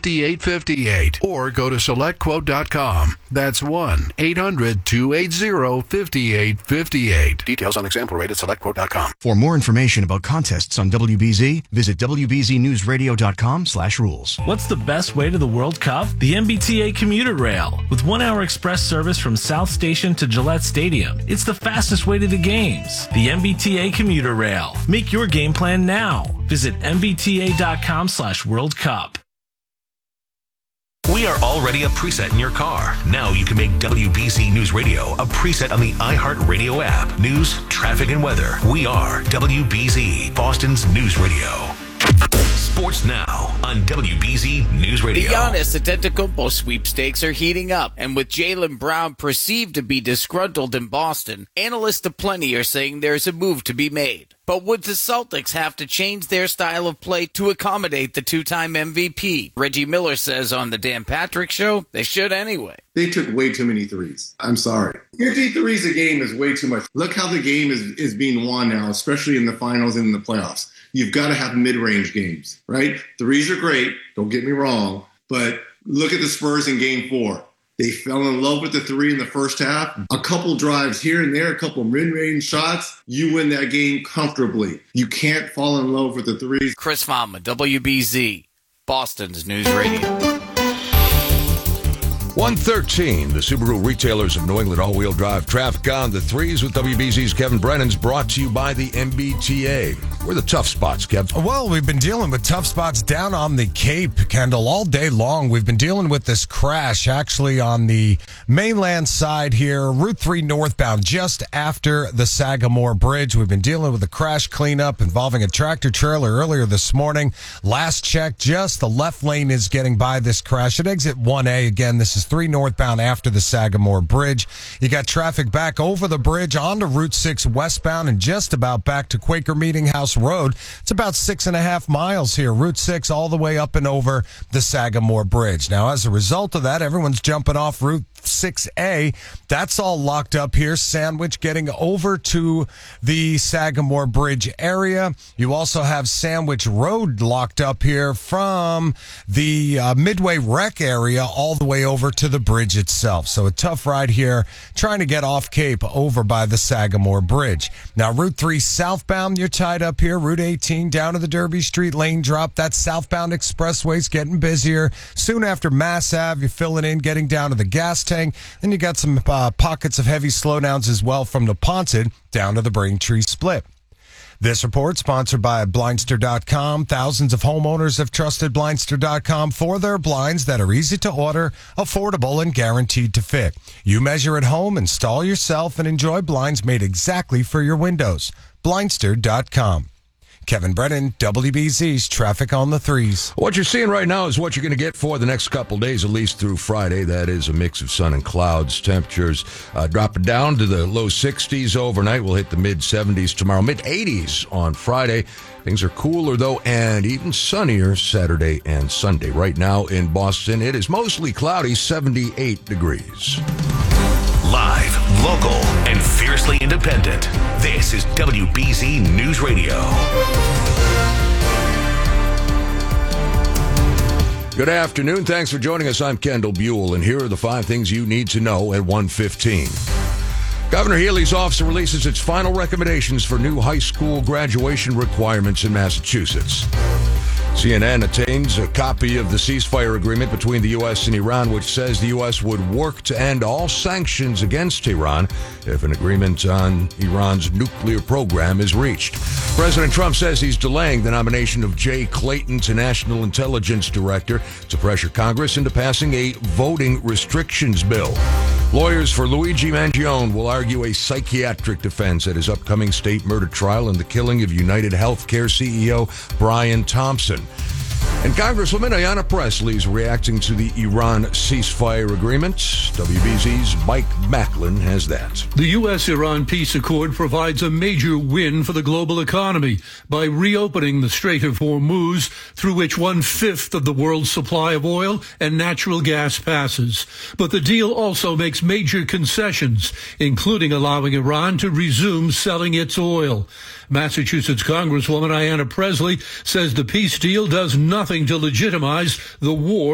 1-800-280-5858 or go to SelectQuote.com. That's 1-800-280-5858. Details on example rate at SelectQuote.com. For more information about contests on WBZ, visit WBZNewsRadio.com/rules. What's the best way to the World Cup? The MBTA commuter rail. With 1-hour express service from South Station to Gillette Stadium, it's the fastest way to the games. The MBTA commuter rail. Make your game plan now. Visit MBTA.com/World Cup. We are already a preset in your car. Now you can make WBZ News Radio a preset on the iHeartRadio app. News, traffic, and weather. We are WBZ, Boston's news radio. Sports now on WBZ News Radio. The Giannis Antetokounmpo sweepstakes are heating up, and with Jaylen Brown perceived to be disgruntled in Boston, analysts aplenty are saying there's a move to be made. But would the Celtics have to change their style of play to accommodate the two-time MVP? Reggie Miller says on the Dan Patrick Show, they should anyway. They took way too many threes. I'm sorry. 50 threes a game is way too much. Look how the game is being won now, especially in the finals and in the playoffs. You've got to have mid-range games, right? Threes are great, don't get me wrong, but look at the Spurs in Game 4. They fell in love with the three in the first half. A couple drives here and there, a couple mid-range shots, you win that game comfortably. You can't fall in love with the threes. Chris Fama, WBZ, Boston's News Radio. 113, the Subaru retailers of New England all-wheel drive traffic on the threes with WBZ's Kevin Brennan's brought to you by the MBTA. Where are the tough spots, Kev? Well, we've been dealing with tough spots down on the Cape, Kendall, all day long. We've been dealing with this crash actually on the mainland side here, Route 3 northbound, just after the Sagamore Bridge. We've been dealing with a crash cleanup involving a tractor trailer earlier this morning. Last check, just the left lane is getting by this crash at exit 1A. Again, this is 3 northbound after the Sagamore Bridge. You got traffic back over the bridge onto Route 6 westbound and just about back to Quaker Meeting House Road. It's about 6.5 miles here, Route 6 all the way up and over the Sagamore Bridge. Now, as a result of that, everyone's jumping off Route 6A. That's all locked up here. Sandwich getting over to the Sagamore Bridge area. You also have Sandwich Road locked up here from the Midway Rec area all the way over to the bridge itself. So a tough ride here trying to get off Cape over by the Sagamore Bridge. Now, Route 3 southbound, you're tied up here. Route 18 down to the Derby Street lane drop. That southbound expressway's getting busier. Soon after Mass Ave, you're filling in, getting down to the gas tank. Then you got some pockets of heavy slowdowns as well from the Ponset down to the Braintree Split. This report sponsored by Blindster.com. Thousands of homeowners have trusted Blindster.com for their blinds that are easy to order, affordable, and guaranteed to fit. You measure at home, install yourself, and enjoy blinds made exactly for your windows. Blindster.com. Kevin Brennan, WBZ's Traffic on the Threes. What you're seeing right now is what you're going to get for the next couple days, at least through Friday. That is a mix of sun and clouds. Temperatures dropping down to the low 60s overnight. We'll hit the mid-70s tomorrow, mid-80s on Friday. Things are cooler, though, and even sunnier Saturday and Sunday. Right now in Boston, it is mostly cloudy, 78 degrees. Live, local, and fiercely independent. This is WBZ News Radio. Good afternoon. Thanks for joining us. I'm Kendall Buell, and here are the 5 things you need to know at 1:15. Governor Healey's office releases its final recommendations for new high school graduation requirements in Massachusetts. CNN obtains a copy of the ceasefire agreement between the U.S. and Iran, which says the U.S. would work to end all sanctions against Iran if an agreement on Iran's nuclear program is reached. President Trump says he's delaying the nomination of Jay Clayton to National Intelligence Director to pressure Congress into passing a voting restrictions bill. Lawyers for Luigi Mangione will argue a psychiatric defense at his upcoming state murder trial in the killing of United Healthcare CEO Brian Thompson. And Congresswoman Ayanna Pressley is reacting to the Iran ceasefire agreement. WBZ's Mike Macklin has that. The U.S.-Iran peace accord provides a major win for the global economy by reopening the Strait of Hormuz, through which 1/5 of the world's supply of oil and natural gas passes. But the deal also makes major concessions, including allowing Iran to resume selling its oil. Massachusetts Congresswoman Ayanna Pressley says the peace deal does nothing to legitimize the war